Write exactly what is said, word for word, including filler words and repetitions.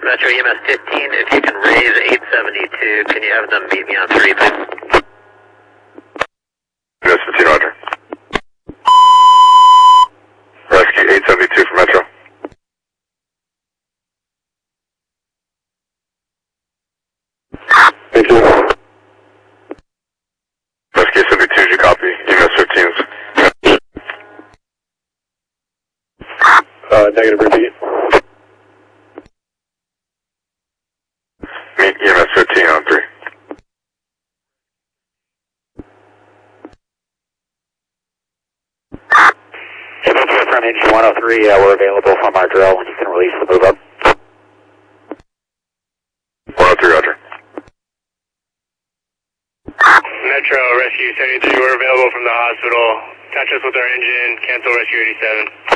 Metro E M S fifteen, if you can raise eight seventy-two, can you have them meet me on three, please? E M S fifteen, roger. Rescue eight seventy-two for Metro. Thank you. Rescue seventy-two, did you copy? E M S fifteen's. Uh, negative, repeat. Meet E M S fifteen on three. From engine one oh three, uh, we're available from our drill when you can release the move up. one oh three, roger. Metro, Rescue seventy-three, we're available from the hospital. Touch us with our engine, cancel Rescue eighty-seven.